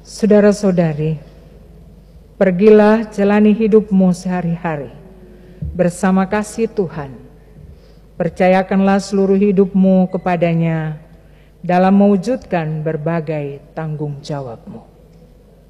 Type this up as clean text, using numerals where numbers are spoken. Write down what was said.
Saudara-saudari, pergilah jalani hidupmu sehari-hari bersama kasih Tuhan. Percayakanlah seluruh hidupmu kepadanya dalam mewujudkan berbagai tanggung jawabmu.